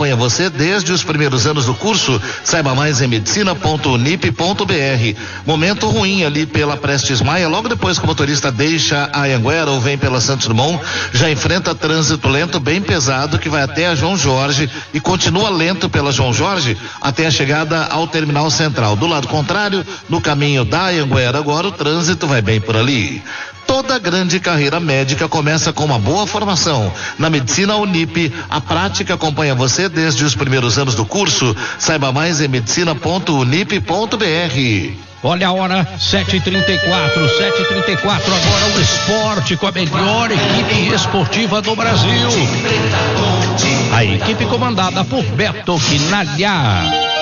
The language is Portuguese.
acompanha você desde os primeiros anos do curso. Saiba mais em medicina.unip.br. Momento ruim ali pela Prestes Maia, logo depois que o motorista deixa a Anhanguera ou vem pela Santos Dumont, já enfrenta trânsito lento bem pesado que vai até a João Jorge e continua lento pela João Jorge até a chegada ao terminal central. Do lado contrário, no caminho da Anhanguera, agora o trânsito vai bem por ali. Toda grande carreira médica começa com uma boa formação. Na Medicina Unip, a prática acompanha você desde os primeiros anos do curso. Saiba mais em medicina.unip.br. Olha a hora, 7h34, agora o esporte com a melhor equipe esportiva do Brasil. A equipe comandada por Beto Quinalha.